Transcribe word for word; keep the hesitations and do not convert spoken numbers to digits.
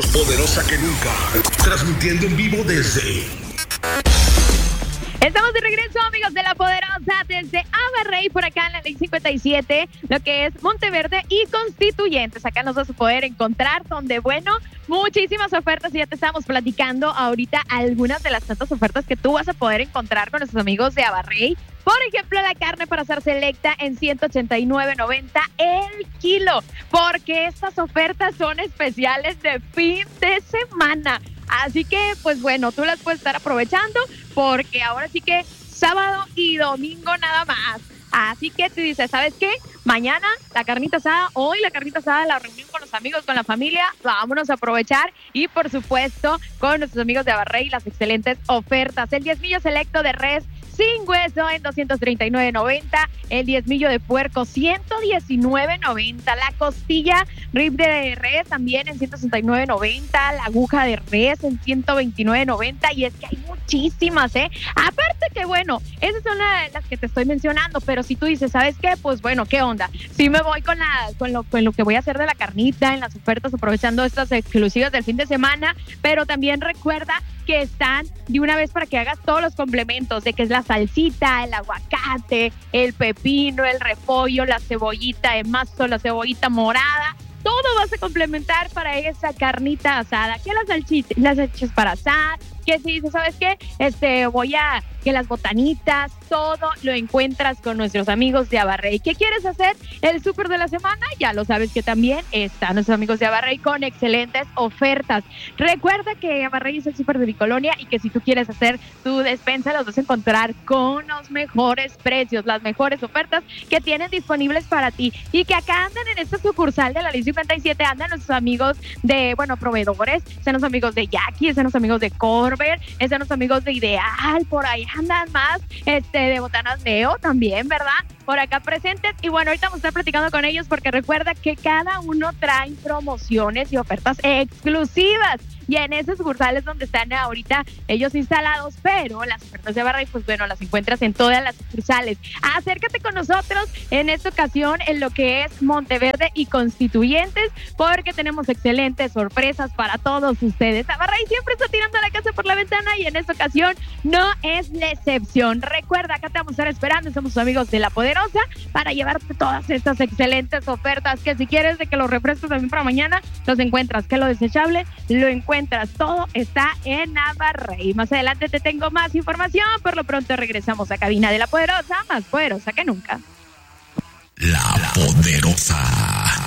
poderosa que nunca. Transmitiendo en vivo desde... Estamos de regreso, amigos de La Poderosa, desde Abarrey, por acá en la ley cincuenta y siete, lo que es Monteverde y Constituyentes. Acá nos vas a poder encontrar donde, bueno, muchísimas ofertas, y ya te estamos platicando ahorita algunas de las tantas ofertas que tú vas a poder encontrar con nuestros amigos de Abarrey. Por ejemplo, la carne para ser selecta en ciento ochenta y nueve noventa el kilo, porque estas ofertas son especiales de fin de semana. Así que, pues bueno, tú las puedes estar aprovechando porque ahora sí que sábado y domingo nada más. Así que tú dices, ¿sabes qué? Mañana la carnita asada, hoy la carnita asada, la reunión con los amigos, con la familia, vámonos a aprovechar. Y por supuesto, con nuestros amigos de Abarrey, las excelentes ofertas. El diezmillo selecto de res sin hueso en doscientos treinta y nueve noventa, el diezmillo de puerco ciento diecinueve noventa, la costilla rib de res también en ciento sesenta y nueve noventa, la aguja de res en ciento veintinueve noventa, y es que hay muchísimas, ¿eh? Aparte que bueno, esas son las, las que te estoy mencionando, pero si tú dices, ¿sabes qué? Pues bueno, ¿qué onda? Si me voy con la con lo, con lo que voy a hacer de la carnita en las ofertas, aprovechando estas exclusivas del fin de semana, pero también recuerda que están de una vez para que hagas todos los complementos, de que es la salsita, el aguacate, el pepino, el repollo, la cebollita de mazo, la cebollita morada. Todo vas a complementar para esa carnita asada. Que las salchichas, las salchichas para asar, que si dices, ¿sabes qué? Este, voy a, que las botanitas, todo lo encuentras con nuestros amigos de Abarrey. ¿Qué quieres hacer? El súper de la semana, ya lo sabes que también están nuestros amigos de Abarrey con excelentes ofertas. Recuerda que Abarrey es el súper de mi colonia y que si tú quieres hacer tu despensa, los vas a encontrar con los mejores precios, las mejores ofertas que tienen disponibles para ti. Y que acá andan en esta sucursal de la ley cincuenta y siete, andan nuestros amigos de, bueno, proveedores, están los amigos de Jackie, están los amigos de Corber, están los amigos de Ideal, por ahí andan más, este, de Botanas Leo también, ¿verdad? Por acá presentes. Y bueno, ahorita vamos a estar platicando con ellos porque recuerda que cada uno trae promociones y ofertas exclusivas. Y en esas sucursales donde están ahorita ellos instalados, pero las ofertas de Abarrey, pues bueno, las encuentras en todas las sucursales. Acércate con nosotros en esta ocasión en lo que es Monteverde y Constituyentes, porque tenemos excelentes sorpresas para todos ustedes. Abarrey siempre está tirando la casa por la ventana y en esta ocasión no es la excepción. Recuerda, acá te vamos a estar esperando, somos tus amigos de La Poderosa, para llevarte todas estas excelentes ofertas, que si quieres de que los refrescos también para mañana, los encuentras, que lo desechable, lo encuentras. Todo está en Abarrey. Más adelante te tengo más información. Por lo pronto regresamos a cabina de La Poderosa, más poderosa que nunca. La Poderosa.